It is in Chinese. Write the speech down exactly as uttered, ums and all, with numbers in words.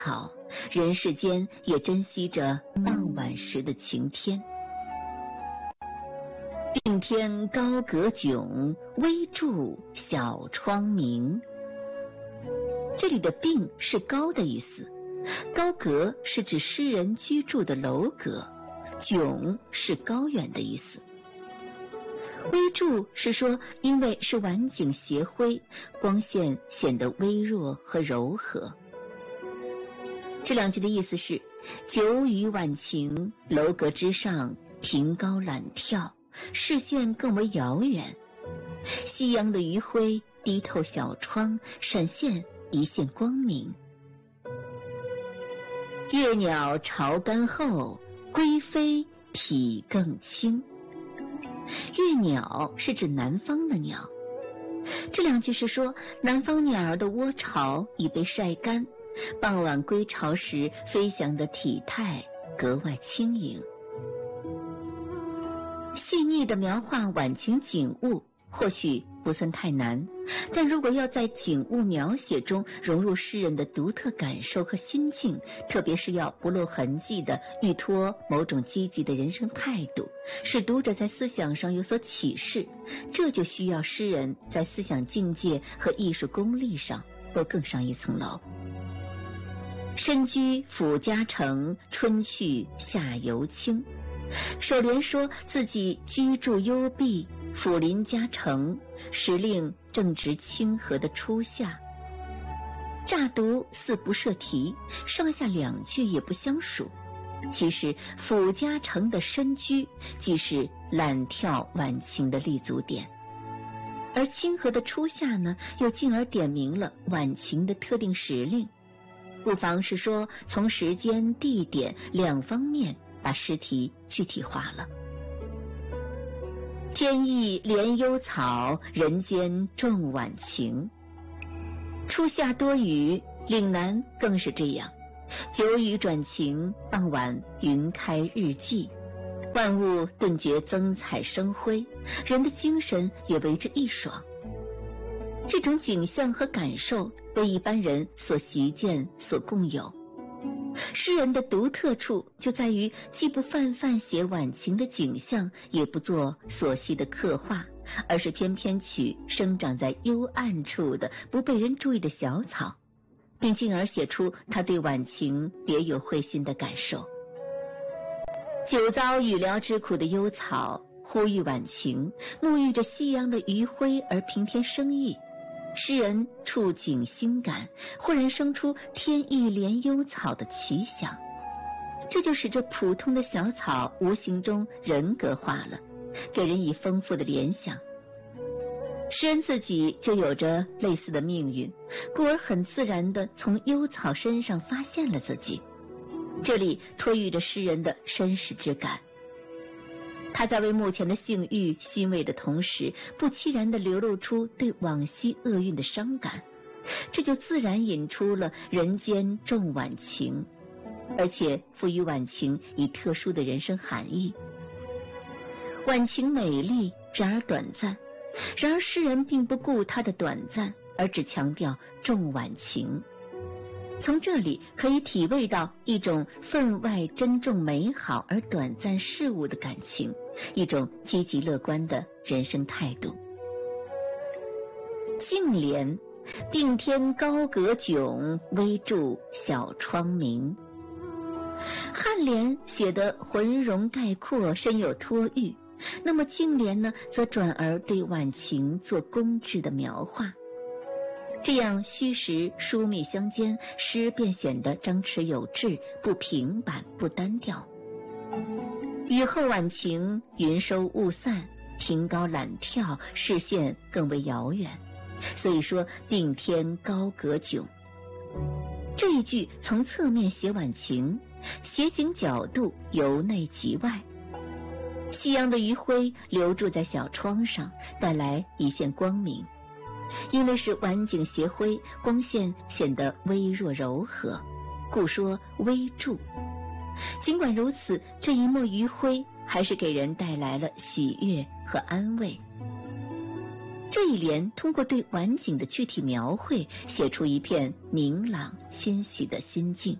好，人世间也珍惜着傍晚时的晴天。并天高阁迥，微柱小窗明。这里的并是高的意思，高阁是指诗人居住的楼阁，迥是高远的意思。微柱是说因为是晚景斜晖，光线显得微弱和柔和。这两句的意思是，久雨晚晴，楼阁之上凭高览眺，视线更为遥远。夕阳的余晖低透小窗，闪现一线光明。月鸟巢干后，归飞体更轻。月鸟是指南方的鸟，这两句是说南方鸟儿的窝巢已被晒干，傍晚归巢时飞翔的体态格外轻盈。细腻地描画晚晴景物或许不算太难，但如果要在景物描写中融入诗人的独特感受和心境，特别是要不露痕迹地寓托某种积极的人生态度，使读者在思想上有所启示，这就需要诗人在思想境界和艺术功力上都更上一层楼。身居府家城，春去夏犹清。首联说自己居住幽闭，府邻家城，时令正值清和的初夏。乍读似不涉题，上下两句也不相属。其实府家城的深居即是览眺晚晴的立足点，而清和的初夏呢，又进而点明了晚晴的特定时令。不妨是说从时间、地点两方面把诗题具体化了。天意怜幽草，人间重晚晴。初夏多雨，岭南更是这样，久雨转晴，傍晚云开日霁，万物顿觉增彩生辉，人的精神也为之一爽。这种景象和感受被一般人所习见，所共有。诗人的独特处就在于既不泛泛写晚晴的景象，也不做琐细的刻画，而是偏偏取生长在幽暗处的不被人注意的小草，并进而写出他对晚晴别有会心的感受。久遭雨撩之苦的幽草呼吁晚晴，沐浴着夕阳的余晖而平添生意。诗人触景心感，忽然生出天意怜幽草的奇想，这就使这普通的小草无形中人格化了，给人以丰富的联想。诗人自己就有着类似的命运，故而很自然地从幽草身上发现了自己，这里托喻着诗人的身世之感。他在为目前的性欲欣慰的同时，不期然地流露出对往昔厄运的伤感，这就自然引出了人间重晚晴，而且赋予晚晴以特殊的人生含义。晚晴美丽，然而短暂，然而诗人并不顾它的短暂，而只强调重晚晴。从这里可以体味到一种分外珍重美好而短暂事物的感情，一种积极乐观的人生态度。颈联并天高阁迥，微柱小窗明。颔联写得浑容概括，深有托喻，那么颈联呢，则转而对晚晴做工致的描画。这样虚实疏密相间，诗便显得张弛有致，不平板，不单调。雨后晚晴，云收雾散，凭高览眺，视线更为遥远。所以说并天高阁迥。这一句从侧面写晚晴，写景角度由内及外。夕阳的余晖留住在小窗上，带来一线光明。因为是晚景斜晖，光线显得微弱柔和，故说微柱。尽管如此，这一抹余晖还是给人带来了喜悦和安慰。 这一联通过对晚景的具体描绘，写出一片明朗欣喜的心境。